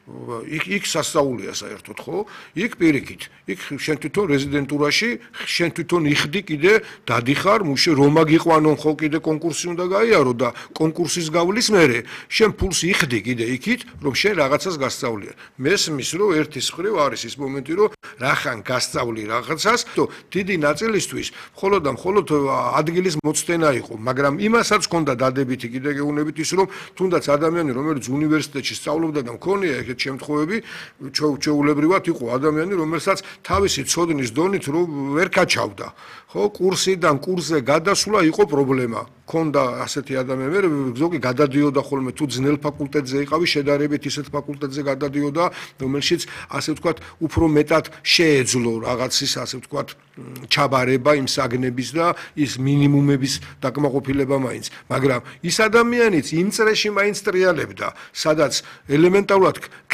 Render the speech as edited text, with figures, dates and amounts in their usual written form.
იქ სასწაულია საერთოდ, ხო? იქ პირიქით, იქ შენ თვითონ რეზიდენტურაში, შენ თვითონ იხდი კიდე დადიხარ, მუშე რომა გიყვანონ ხო კიდე კონკურსი უნდა გაიარო და კონკურსის გავლის მერე შენ ფულს იხდი კიდე იქით, რომ შენ რაღაცას გასწავლია. მესმის, რომ ერთის მხრივ არის ის მომენტი, რომ რახან გასწავლი რაღაცას, დიდი ნაწილისთვის მხოლოდ და მხოლოდ ადგილის მოცდენა იყო, მაგრამ იმასაც ჰქონდა დადებითი კიდე გეუბნებით ის, რომ თუნდაც ადამიანი, რომელიც უნივერსიტეტში სწავლობდა და მქონია ეგეთ შემთხვევები, ჩვეულებრივად იყო ადამიანი, რომელსაც თავისი ცოდნის დონით რომ ვერ გაჩავდა. ხო, კურსიდან კურსზე გადასვლა იყო პრობლემა. ქონდა ასეთი ადამიანები, ზოგი გადადიოდა ხოლმე თუ ძნელ ფაკულტეტზე იყავი, შედარებით ისეთ ფაკულტეტზე გადადიოდა, რომელშიც ასე ვთქვათ, უფრო მეტად შეეძლო რაღაცის, ასე ვთქვათ, ჩაბარება იმ საგნების და ის მინიმუმების დაკმაყოფილება მაინც. მაგრამ ის ადამიანიც იმ წრეში მაინც ტრიალებდა, სადაც ელემენტარულად